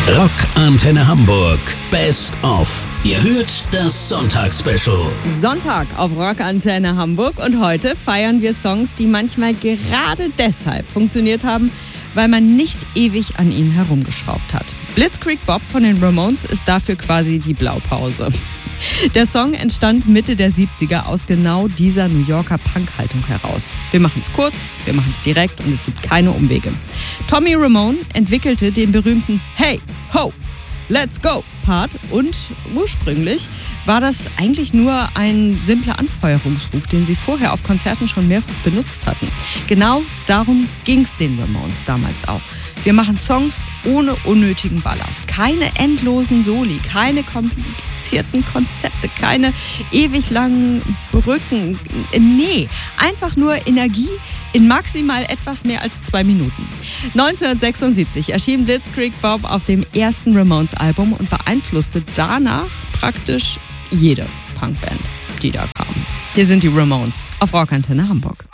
Rock Antenne Hamburg Best of. Ihr hört das Sonntagsspecial. Sonntag auf Rock Antenne Hamburg und heute feiern wir Songs, die manchmal gerade deshalb funktioniert haben, weil man nicht ewig an ihnen herumgeschraubt hat. Blitzkrieg Bob von den Ramones ist dafür quasi die Blaupause. Der Song entstand Mitte der 70er aus genau dieser New Yorker Punk-Haltung heraus. Wir machen es kurz, wir machen es direkt und es gibt keine Umwege. Tommy Ramone entwickelte den berühmten Hey, Ho, Let's Go Part und ursprünglich war das eigentlich nur ein simpler Anfeuerungsruf, den sie vorher auf Konzerten schon mehrfach benutzt hatten. Genau darum ging es den Ramones damals auch. Wir machen Songs ohne unnötigen Ballast. Keine endlosen Soli, keine komplizierten Konzepte, keine ewig langen Brücken. Nee, einfach nur Energie in maximal etwas mehr als 2 Minuten. 1976 erschien Blitzkrieg Bob auf dem ersten Ramones-Album und beeinflusste danach praktisch jede Punkband, die da kam. Hier sind die Ramones auf Rock Antenne Hamburg.